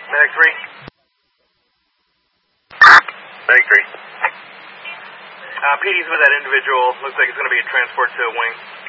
Medic 3. Medic 3. PD's with that individual. Looks like it's going to be a transport to a wing.